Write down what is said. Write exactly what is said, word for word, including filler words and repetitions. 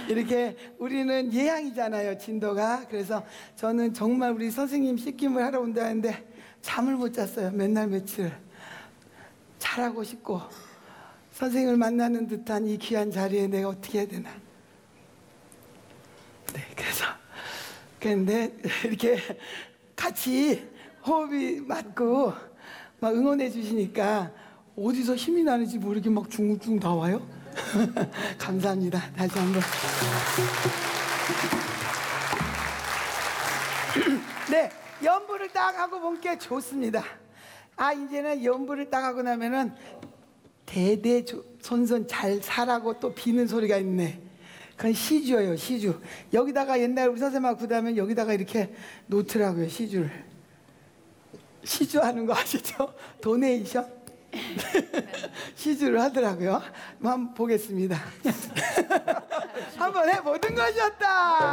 이렇게 우리는 예양이잖아요, 진도가. 그래서 저는 정말 우리 선생님 씻김을 하러 온다는데 잠을 못 잤어요, 맨날 며칠. 잘하고 싶고 선생님을 만나는 듯한 이 귀한 자리에 내가 어떻게 해야 되나. 네, 그래서 그런데 이렇게 같이 호흡이 맞고 막 응원해 주시니까 어디서 힘이 나는지 모르게 막 중국중 나와요. 감사합니다. 다시 한번. 네, 연부를 딱 하고 본 게 좋습니다. 아, 이제는 연부를 딱 하고 나면은 대대손손 잘 살라고 또 비는 소리가 있네. 그건 시주예요, 시주. 여기다가 옛날 우리 선생님하고 그다음에 여기다가 이렇게 놓더라고요, 시주를. 시주 하는 거 아시죠? 도네이션? 시주를 하더라고요. 한번 보겠습니다. 한번 해보는 것이었다.